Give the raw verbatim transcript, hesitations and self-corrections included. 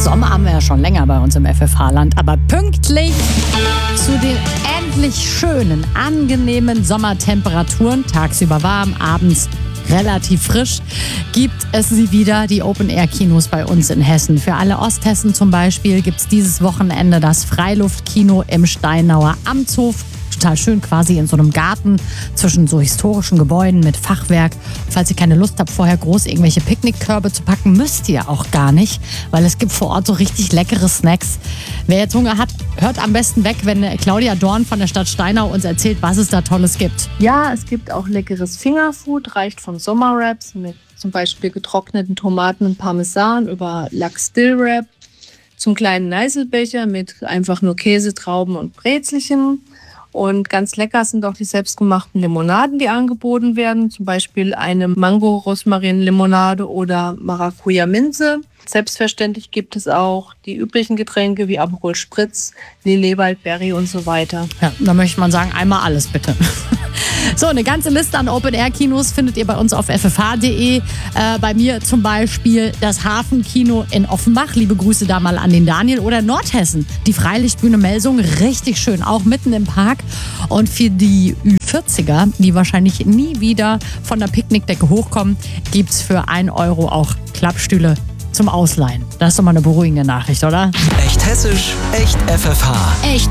Sommer haben wir ja schon länger bei uns im F F H-Land, aber pünktlich zu den endlich schönen, angenehmen Sommertemperaturen, tagsüber warm, abends relativ frisch, gibt es sie wieder, die Open-Air-Kinos bei uns in Hessen. Für alle Osthessen zum Beispiel gibt es dieses Wochenende das Freiluftkino im Steinauer Amtshof. Total schön, quasi in so einem Garten zwischen so historischen Gebäuden mit Fachwerk. Falls ihr keine Lust habt, vorher groß irgendwelche Picknickkörbe zu packen, müsst ihr auch gar nicht, weil es gibt vor Ort so richtig leckere Snacks. Wer jetzt Hunger hat, hört am besten weg, wenn Claudia Dorn von der Stadt Steinau uns erzählt, was es da Tolles gibt. Ja, es gibt auch leckeres Fingerfood, reicht von Sommerwraps mit zum Beispiel getrockneten Tomaten und Parmesan über Lachs-Dill-Wrap zum kleinen Neiselbecher mit einfach nur Käse, Trauben und Brezelchen. Und ganz lecker sind auch die selbstgemachten Limonaden, die angeboten werden. Zum Beispiel eine Mango-Rosmarin-Limonade oder Maracuja-Minze. Selbstverständlich gibt es auch die üblichen Getränke wie Aperol Spritz, Lillet Waldberry und so weiter. Ja, da möchte man sagen, einmal alles bitte. So, eine ganze Liste an Open-Air-Kinos findet ihr bei uns auf f f h punkt d e. Äh, bei mir zum Beispiel das Hafenkino in Offenbach. Liebe Grüße da mal an den Daniel. Oder Nordhessen, die Freilichtbühne Melsung. Richtig schön, auch mitten im Park. Und für die Ü vierziger, die wahrscheinlich nie wieder von der Picknickdecke hochkommen, gibt es für ein Euro auch Klappstühle zum Ausleihen. Das ist doch mal eine beruhigende Nachricht, oder? Echt hessisch, echt F F H. Echt